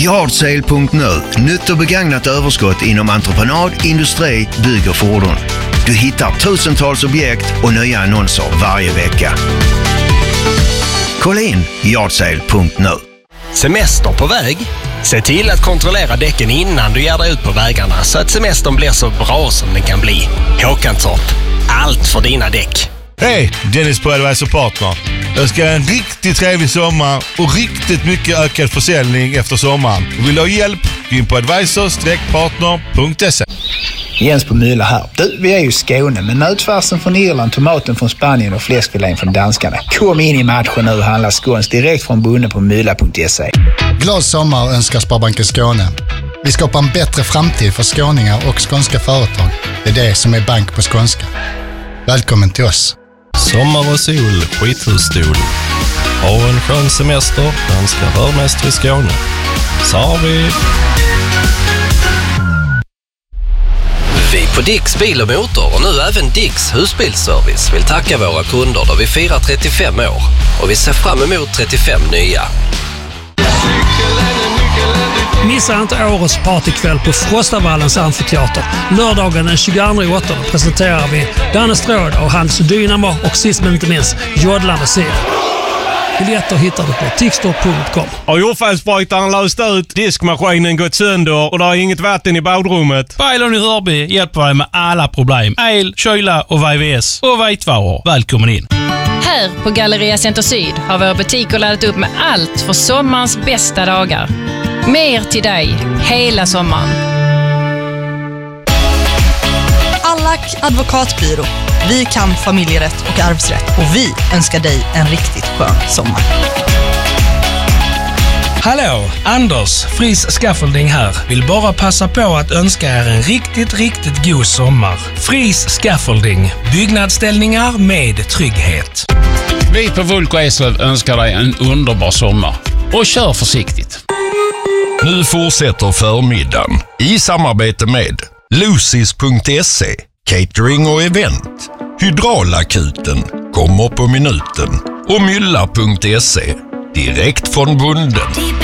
Yardsale.nu. Nytt och begagnat överskott inom entreprenad, industri, bygg och fordon. Du hittar tusentals objekt och nya annonser varje vecka. Kolla in Yardsale.nu. Semester på väg? Se till att kontrollera däcken innan du ger dig ut på vägarna så att semestern blir så bra som den kan bli. Håkantorp. Allt för dina däck. Hej, Dennis på Advisor Partner. Jag ska ha en riktigt trevlig sommar och riktigt mycket ökad försäljning efter sommaren. Vill du ha hjälp? Gå in på advisor-partner.se. Jens på Mylla här. Du, vi är ju i Skåne, men nötfärsen från Irland, tomaten från Spanien och fläskfilén från danskarna. Kom in i matchen nu och handla skåns direkt från bonden på mylla.se. Glad sommar önskar Sparbanken Skåne. Vi skapar en bättre framtid för skåningar och skånska företag. Det är det som är bank på skånska. Välkommen till oss. Sommar och sol, skithusstol. Ha en skön semester, danska rörmästare i Skåne. Så har vi... Vi på Dicks Bil och Motor och nu även Dicks husbilsservice vill tacka våra kunder då vi firar 35 år. Och vi ser fram emot 35 nya. Missa inte årets partykväll på Frostavallens amfiteater. Lördagen den 22/8 presenterar vi Danne Stråd och hans Dynamo och sist men inte minst Jodla med serien. Biljetter hittar du på tixtor.com. Har jordfelsbrytaren löst ut, diskmaskinen gått sönder och det är inget vatten i badrummet? Bailon i Hörby hjälper dig med alla problem. El, kyla och VVS och vitvaror. Välkommen in. Här på Galleria Center Syd har våra butiker laddat upp med allt för sommarens bästa dagar. Mer till dig hela sommaren. Allack advokatbyrå. Vi kan familjerätt och arvsrätt och vi önskar dig en riktigt skön sommar. Hallå, Anders, Fris Scaffolding här. Vill bara passa på att önska er en riktigt god sommar. Fris Scaffolding, byggnadsställningar med trygghet. Vi på Vulko Eslöv önskar dig en underbar sommar. Och kör försiktigt. Nu fortsätter förmiddagen i samarbete med Lucis.se, catering och event, Hydraulakuten, kommer på minuten och Mylla.se, direkt från bonden.